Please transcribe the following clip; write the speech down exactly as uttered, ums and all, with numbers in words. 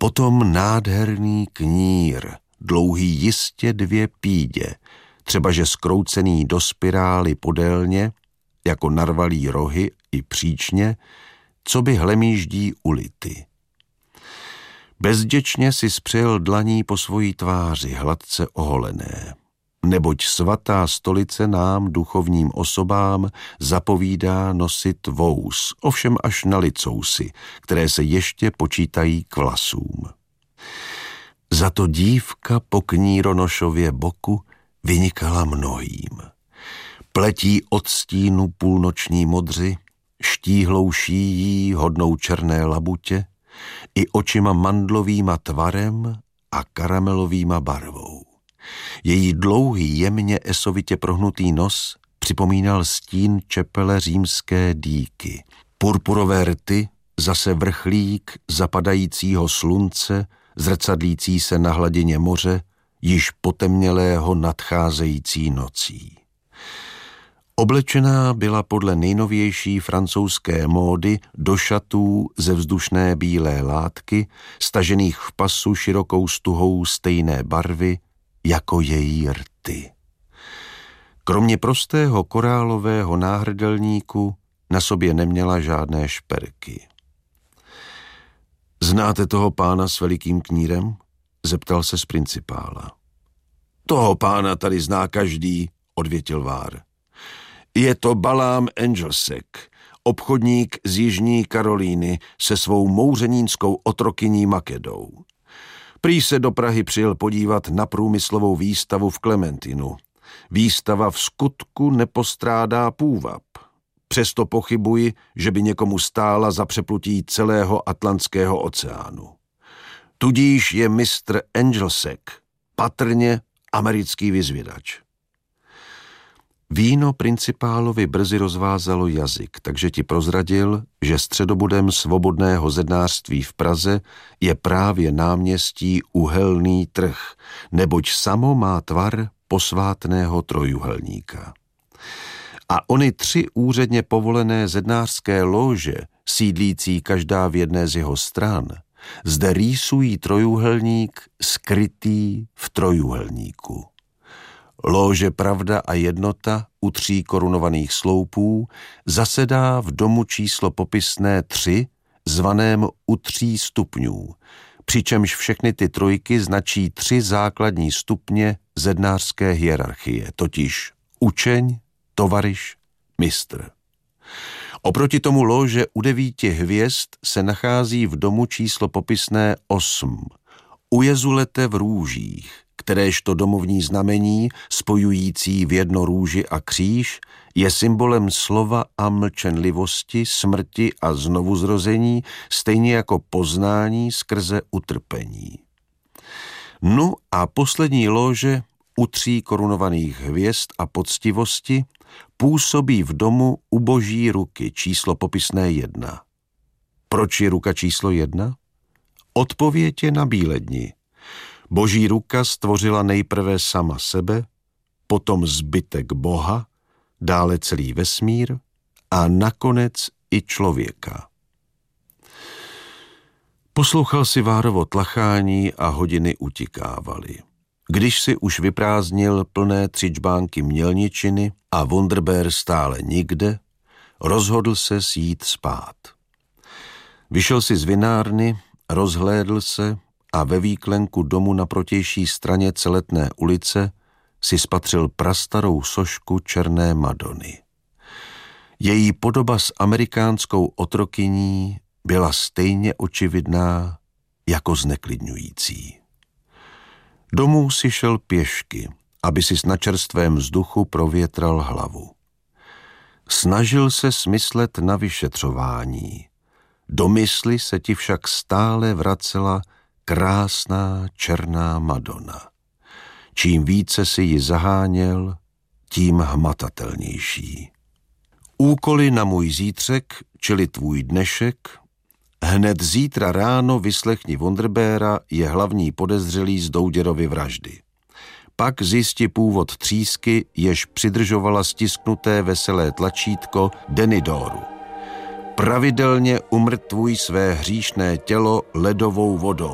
Potom nádherný knír, dlouhý jistě dvě pídě, třebaže skroucený do spirály podélně, jako narvalý rohy i příčně, co by hlemýždí ulity. Bezděčně si spřel dlaní po svojí tváři, hladce oholené. Neboť svatá stolice nám, duchovním osobám, zapovídá nosit vous, ovšem až na licousy, které se ještě počítají k vlasům. Zato dívka po kníronošově boku vynikala mnohým. Pletí od stínu půlnoční modři, štíhlou šíjí hodnou černé labutě i očima mandlovýma tvarem a karamelovýma barvou. Její dlouhý, jemně esovitě prohnutý nos připomínal stín čepele římské dýky. Purpurové rty, zase vrchlík zapadajícího slunce, zrcadlící se na hladině moře, již potemnělého nadcházející nocí. Oblečená byla podle nejnovější francouzské módy do šatů ze vzdušné bílé látky, stažených v pasu širokou stuhou stejné barvy, jako její rty. Kromě prostého korálového náhrdelníku na sobě neměla žádné šperky. Znáte toho pána s velikým knírem? Zeptal se z principála. Toho pána tady zná každý, odvětil Vár. Je to Balám Angelsek, obchodník z Jižní Karolíny se svou mouřenínskou otrokyní Makedou. Prý se do Prahy přijel podívat na průmyslovou výstavu v Klementinu. Výstava v skutku nepostrádá půvab. Přesto pochybuji, že by někomu stála za přeplutí celého Atlantského oceánu. Tudíž je mistr Angelsek patrně americký vyzvědač. Víno principálovi brzy rozvázalo jazyk, takže ti prozradil, že středobodem svobodného zednářství v Praze je právě náměstí Uhelný trh, neboť samo má tvar posvátného trojúhelníka. A ony tři úředně povolené zednářské lóže, sídlící každá v jedné z jeho stran, zde rýsují trojúhelník skrytý v trojúhelníku. Lóže Pravda a jednota u tří korunovaných sloupů zasedá v domu číslo popisné tři, zvaném u tří stupňů, přičemž všechny ty trojky značí tři základní stupně zednářské hierarchie, totiž učeň, tovaryš, mistr. Oproti tomu lóže u devíti hvězd se nachází v domu číslo popisné osm, u jezulete v růžích, kteréžto domovní znamení, spojující v jedno růži a kříž, je symbolem slova a mlčenlivosti, smrti a znovuzrození, stejně jako poznání skrze utrpení. No a poslední lóže u tří korunovaných hvězd a poctivosti působí v domu u boží ruky číslo popisné jedna. Proč je ruka číslo jedna? Odpověď je na bíledni. Boží ruka stvořila nejprve sama sebe, potom zbytek Boha, dále celý vesmír a nakonec i člověka. Poslouchal si Várovo tlachání a hodiny utikávaly. Když si už vyprázdnil plné třičbánky mělničiny a Wunderbeer stále nikde, rozhodl se jít spát. Vyšel si z vinárny, rozhlédl se a ve výklenku domu na protější straně Celetné ulice si spatřil prastarou sošku černé Madony. Její podoba s amerikánskou otrokyní byla stejně očividná jako zneklidňující. Domů si šel pěšky, aby si na čerstvém vzduchu provětral hlavu. Snažil se smyslet na vyšetřování. Do mysli se ti však stále vracela krásná černá Madona. Čím více si ji zaháněl, tím hmatatelnější. Úkoly na můj zítřek, čili tvůj dnešek, hned zítra ráno vyslechni Wunderbeera, je hlavní podezřelý z Douděrovy vraždy. Pak zisti původ třísky, jež přidržovala stisknuté veselé tlačítko Denidoru. Pravidelně umrtvuj své hříšné tělo ledovou vodou.